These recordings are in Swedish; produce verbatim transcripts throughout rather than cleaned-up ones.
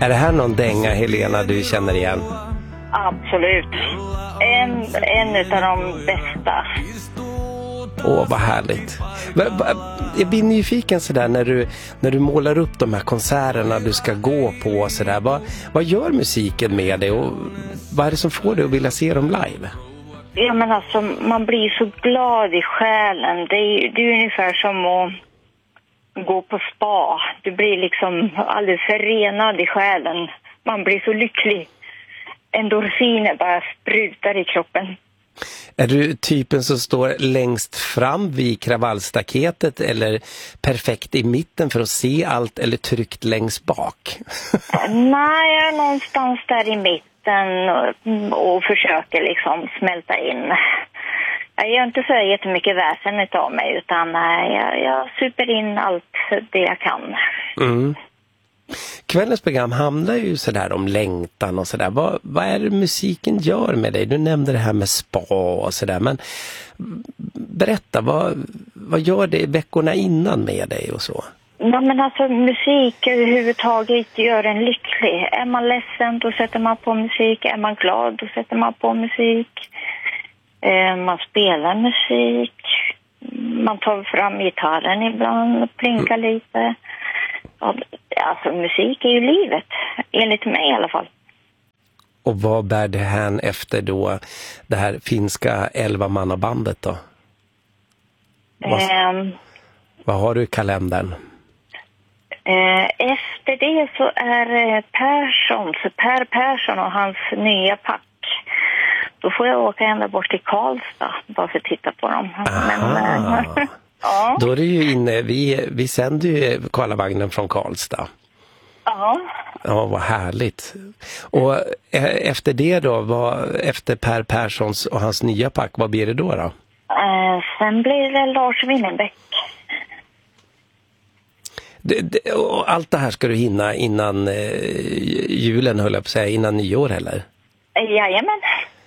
Är det här någon dänga, Helena, du känner igen? Absolut. En, en utav de bästa. Åh, vad härligt. Jag blir nyfiken sådär när du, när du målar upp de här konserterna du ska gå på sådär. Vad, vad gör musiken med dig och vad är det som får dig att vilja se dem live? Ja, men alltså man blir så glad i själen. Det är, det är ungefär som att gå på spa. Du blir liksom alldeles renad i själen. Man blir så lycklig. Endorfiner bara sprutar i kroppen. Är du typen som står längst fram vid kravallstaketet eller perfekt i mitten för att se allt eller tryckt längst bak? Nej, jag är någonstans där i mitten och, och försöker liksom smälta in. Jag gör inte så jättemycket väsen utav mig utan jag, jag super in allt det jag kan. Mm. Kvällens program handlar ju sådär om längtan och sådär. Vad, vad är det musiken gör med dig? Du nämnde det här med spa och sådär. Men berätta, vad, vad gör det veckorna innan med dig och så? Ja, men alltså musik överhuvudtaget gör en lycklig. Är man ledsen då sätter man på musik. Är man glad då sätter man på musik. Eh, man spelar musik. Man tar fram gitarren ibland och plinkar mm. lite. Alltså musik är ju livet, enligt mig i alla fall. Och vad bär det här efter då det här finska elva-mannabandet då? Vad, um, vad har du i kalendern? Uh, efter det så är Persson, så Per Persson och hans nya pack. Då får jag åka ända bort till Karlstad bara för att titta på dem. Men, uh, ja. Då är det ju inne, vi, vi sänder ju Karlavagnen från Karlstad. Ja. Ja, vad härligt. Och efter det då, vad, efter Per Perssons och hans nya pack, vad blir det då då? Uh, sen blir det Lars Winnerbäck. Det, det, och allt det här ska du hinna innan eh, julen, höll jag på att säga, innan nyår heller? Jajamän.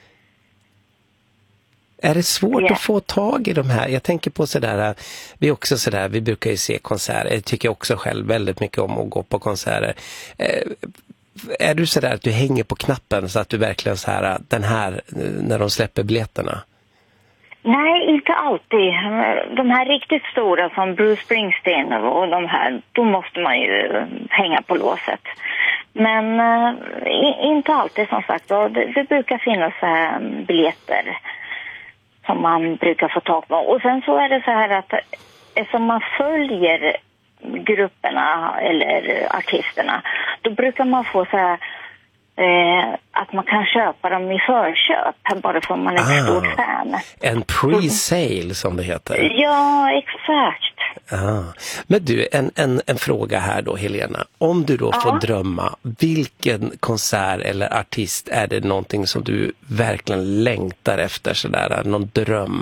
Är det svårt yeah. att få tag i de här? Jag tänker på sådär, vi också sådär, vi brukar ju se konserter. Jag tycker också själv väldigt mycket om att gå på konserter. Eh, är du sådär att du hänger på knappen så att du verkligen så här, den här, när de släpper biljetterna? Nej, inte alltid. De här riktigt stora som Bruce Springsteen och de här, då måste man ju hänga på låset. Men eh, inte alltid som sagt. Det, det brukar finnas så här biljetter som man brukar få tag på. Och sen så är det så här att eftersom man följer grupperna eller artisterna, då brukar man få så här eh, att man kan köpa dem i förköp bara för att man är ett ah, stort fan. En pre-sale som det heter. Ja, exakt. Ah. Men du, en, en, en fråga här då, Helena. Om du då ah. får drömma, vilken konsert eller artist är det någonting som du verkligen längtar efter sådär, någon dröm?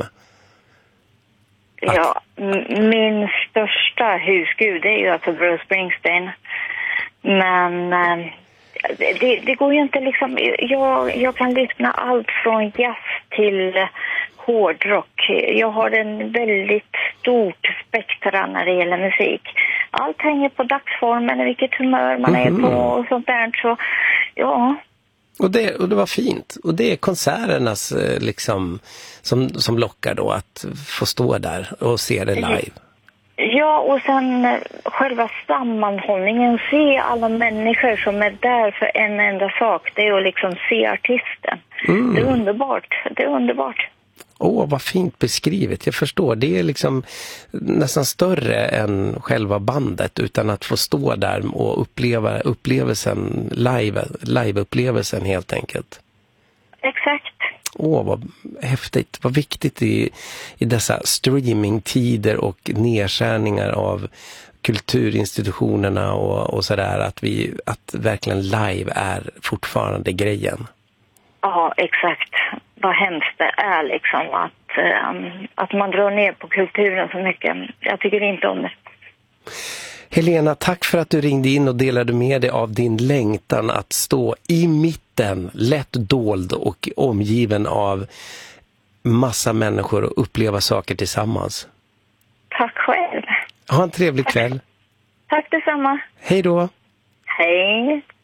Att... Ja, m- min största husgud är ju alltså Bruce Springsteen. Men äh, det, det går ju inte liksom, jag, jag kan lyssna allt från jazz till hårdrock. Jag har en väldigt stort spektra när det gäller musik. Allt hänger på dagsformen, vilket humör man mm-hmm. är på och sånt där. Så, ja. Och det, och det var fint. Och det är konserternas liksom, som, som lockar då att få stå där och se det live. Ja, och sen själva sammanhållningen, se alla människor som är där för en enda sak. Det är att liksom se artisten. Mm. Det är underbart. Det är underbart. Åh, oh, vad fint beskrivet. Jag förstår. Det är liksom nästan större än själva bandet utan att få stå där och uppleva upplevelsen, live, live-upplevelsen helt enkelt. Exakt. Åh, oh, vad häftigt. Vad viktigt i, i dessa streamingtider och nedskärningar av kulturinstitutionerna och, och sådär att vi, att verkligen live är fortfarande grejen. Ja, exakt. Vad hemskt det är liksom att, um, att man drar ner på kulturen så mycket. Jag tycker inte om det. Helena, tack för att du ringde in och delade med dig av din längtan att stå i mitten, lätt dold och omgiven av massa människor och uppleva saker tillsammans. Tack själv. Ha en trevlig kväll. Tack detsamma. Hej då. Hej.